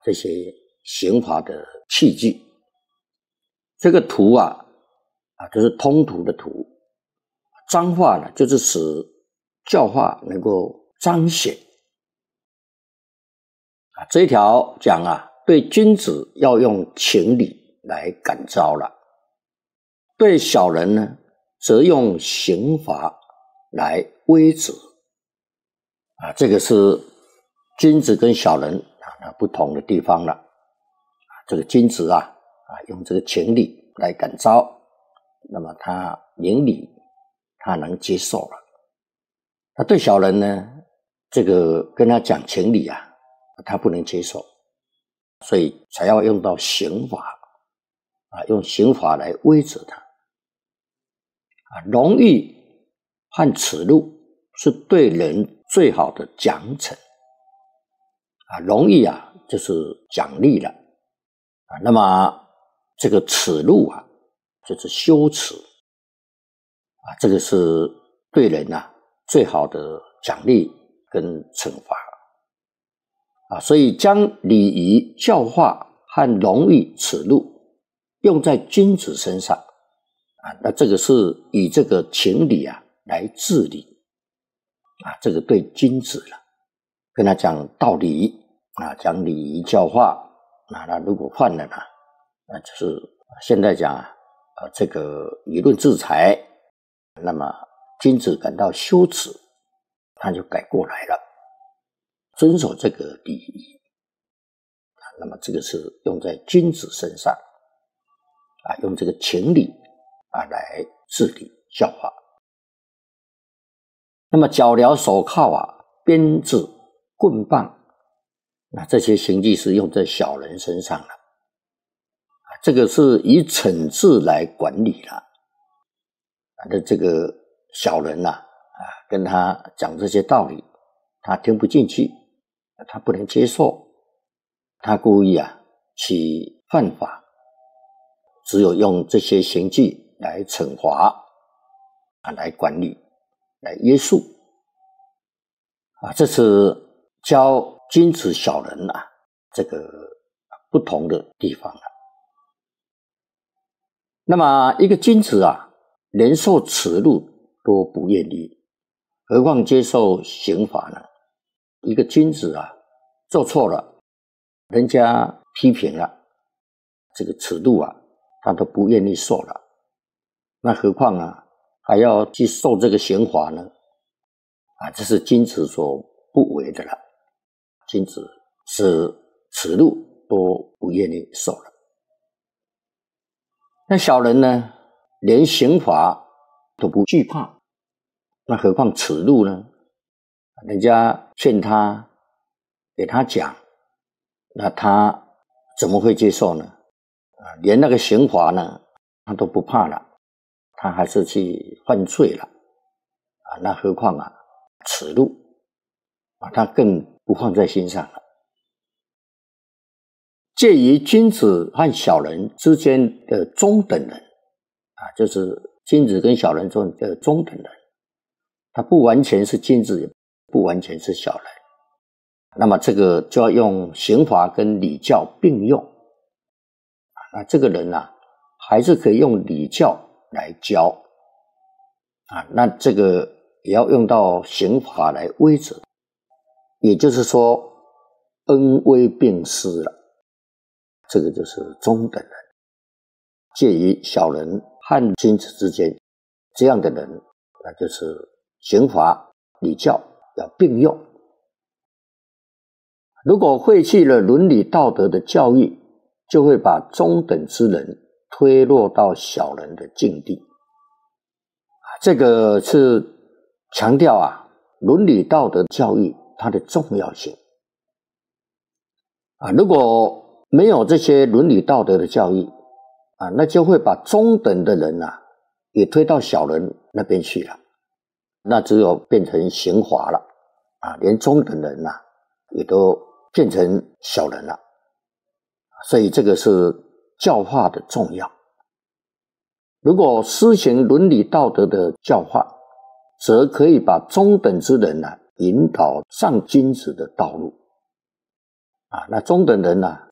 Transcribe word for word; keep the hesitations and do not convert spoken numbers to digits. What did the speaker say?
这些刑罚的器具。这个图啊啊就是通途的图，彰化呢就是使教化能够彰显啊。这一条讲啊，对君子要用情理来感召了，对小人呢则用刑罚来威责啊。这个是君子跟小人啊不同的地方了。这个君子啊啊用这个情理来感召，那么他明理，他能接受了。那对小人呢，这个跟他讲情理啊，他不能接受，所以才要用到刑罚啊，用刑罚来威责他啊。荣誉和耻辱是对人最好的奖惩啊。荣誉啊就是奖励了啊，那么这个耻辱啊就是羞耻啊，这个是对人啊最好的奖励跟惩罚啊。所以将礼仪教化和荣誉耻辱用在君子身上啊，那这个是以这个情理啊来治理啊，这个对君子了，跟他讲道理啊，讲礼仪教化啊，那如果犯了呢，那就是现在讲啊，呃，这个舆论制裁，那么君子感到羞耻，他就改过来了，遵守这个礼仪啊。那么这个是用在君子身上啊，用这个情理啊来治理教化。那么脚镣手铐啊、鞭子、棍棒，那这些刑具是用在小人身上了，这个是以惩治来管理了。那这个小人呐、啊，啊，跟他讲这些道理，他听不进去，他不能接受，他故意啊去犯法，只有用这些刑具来惩罚啊，来管理，来约束啊，这是教君子小人啊这个不同的地方了。那么一个君子啊，连受耻辱都不愿意，何况接受刑罚呢？一个君子啊，做错了，人家批评了，这个耻辱啊，他都不愿意受了，那何况啊，还要去受这个刑罚呢？啊，这是君子所不为的了。君子是耻辱都不愿意受了。那小人呢，连刑罚都不惧怕，那何况耻辱呢？人家劝他，给他讲，那他怎么会接受呢？啊，连那个刑罚呢，他都不怕了，他还是去犯罪了啊，那何况啊，耻辱啊，他更不放在心上了。介于君子和小人之间的中等人啊，就是君子跟小人中的中等人，他不完全是君子，也不完全是小人。那么这个就要用刑罚跟礼教并用啊，那这个人啊，还是可以用礼教来教啊，那这个也要用到刑罚来威责，也就是说恩威并施了。这个就是中等人，介于小人和君子之间，这样的人，那就是刑罚礼教要并用。如果废弃了伦理道德的教育，就会把中等之人推落到小人的境地。这个是强调啊伦理道德教育它的重要性啊，如果没有这些伦理道德的教育啊，那就会把中等的人啊也推到小人那边去了，那只有变成刑罚了啊，连中等人啊也都变成小人了。所以这个是教化的重要。如果施行伦理道德的教化，则可以把中等之人啊引导上君子的道路啊，那中等人呢、啊，